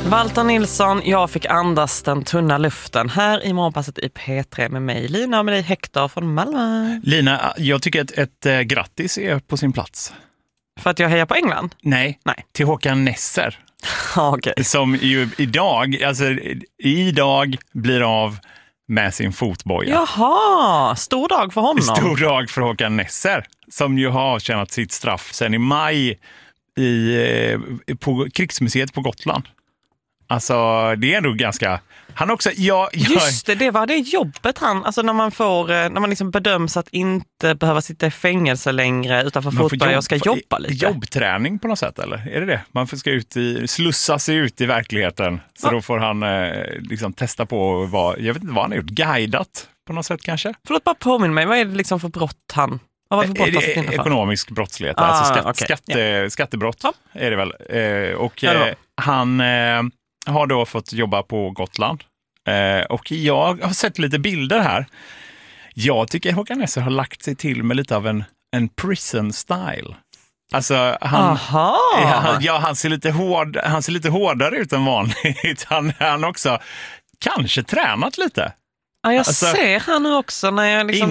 Walter Nilsson, jag fick andas den tunna luften här i morgonpasset i P3 med mig, Lina, och med dig Hector från Malmö. Lina, jag tycker att ett grattis är på sin plats. För att jag hejar på England? Nej. Till Håkan Nesser. Okay. Som ju idag blir av med sin fotboja. Jaha, stor dag för honom. Stor dag för Håkan Nesser, som ju har avtjänat sitt straff sen i maj på Krigsmuseet på Gotland. Alltså, det är ändå ganska... Han också... Just det var det jobbet han... Alltså när man liksom bedöms att inte behöva sitta i fängelse längre utanför fotboja och ska jobba lite. Jobbträning på något sätt, eller? Är det det? Man ska slussa sig ut i verkligheten. Så då får han liksom testa på jag vet inte vad han har gjort. Guidat på något sätt kanske? Förlåt, bara påminn mig. Vad är det liksom för brott han... Vad var det för brott ekonomisk brottslighet. Skattebrott är det väl. Han... har då fått jobba på Gotland. Och jag har sett lite bilder här. Jag tycker Håkan Nesser har lagt sig till med lite av en prison style. Alltså han ser lite hårdare ut än vanligt. Han också kanske tränat lite. Ja, jag ser han nu också när jag liksom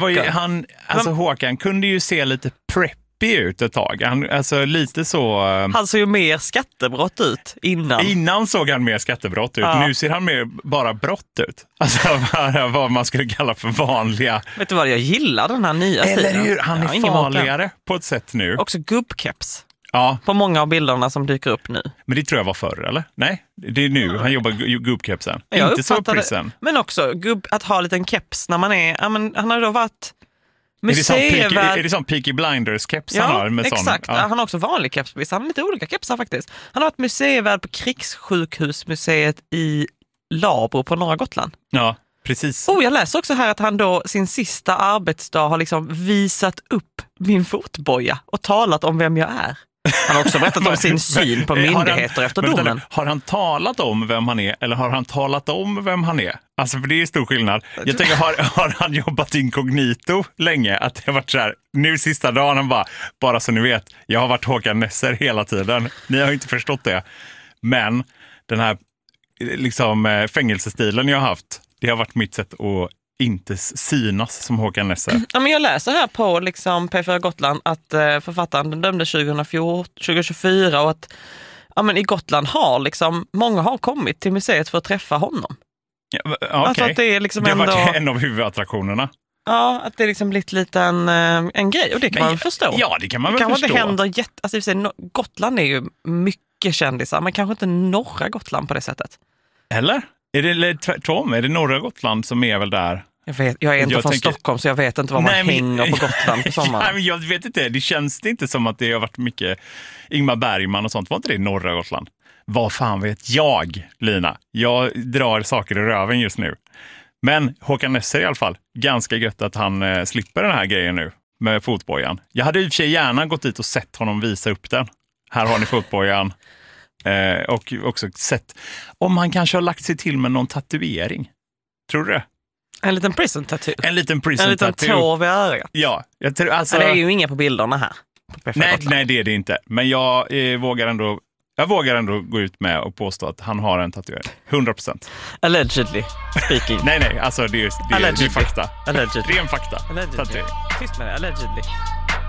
söker. Håkan kunde ju se lite preppy ut ett tag. Lite så... Han såg ju mer skattebrott ut innan. Innan såg han mer skattebrott ut. Ja. Nu ser han mer bara brott ut. Alltså vad man skulle kalla för vanliga... Vet du vad, jag gillar den här nya stilen. Eller hur? Han är farligare på ett sätt nu. Också gubbkeps. Ja. På många av bilderna som dyker upp nu. Men det tror jag var förr, eller? Nej, det är nu han jobbar gubbkepsen. Inte så prisen. Men också att ha lite en keps när man är... han har då varit... Är det sån Peaky Blinders-keps han har? Med exakt. Sån? Ja. Han har också vanlig keps. Han har lite olika kepsar faktiskt. Han har varit museivärd på Krigssjukhusmuseet i Labro på norra Gotland. Ja, precis. Jag läser också här att han då sin sista arbetsdag har liksom visat upp min fotboja och talat om vem jag är. Han har också berättat om sin syn på myndigheter efter domen. Har han talat om vem han är eller har han talat om vem han är? Alltså för det är stor skillnad. Jag tänker, har han jobbat inkognito länge? Att det har varit så här, nu sista dagen han bara så ni vet, jag har varit Håkan Nesser hela tiden. Ni har inte förstått det. Men den här liksom fängelsestilen jag har haft, det har varit mitt sätt att inte synas som Håkan Nesser. Ja, men jag läser här på liksom P4 Gotland att författaren dömde 2024 och att i Gotland har liksom många har kommit till museet för att träffa honom. Ja, okay. Alltså att det är liksom det har varit en av huvudattraktionerna. Ja, att det liksom blivit lite en grej och det kan man förstå. Ja, det kan man väl förstå. Det händer Gotland är ju mycket kändisar, men kanske inte norra Gotland på det sättet. Eller? Är det tvärtom? Är det norra Gotland som är väl där? Jag är inte från Stockholm så jag vet inte vad man hänger på Gotland på sommaren. Jag vet inte, det känns inte som att det har varit mycket Ingmar Bergman och sånt. Var inte det i norra Gotland? Vad fan vet jag, Lina? Jag drar saker i röven just nu. Men Håkan Nesser i alla fall, ganska gött att han slipper den här grejen nu med fotbojan. Jag hade i och för sig gärna gått dit och sett honom visa upp den. Här har ni fotbojan. Och också sett om han kanske har lagt sig till med någon tatuering. Tror du det? En liten prison tattoo. En liten tår vid ögat. Ja, jag tror alltså... Det är ju inga på bilderna här. Nej, det är det inte. Men jag vågar ändå gå ut med och påstå att han har en tatuering. 100%. Allegedly speaking. nej, alltså det är fakta. Allegedly. Ren fakta. Allegedly. Tatuering. Tyst med det, allegedly.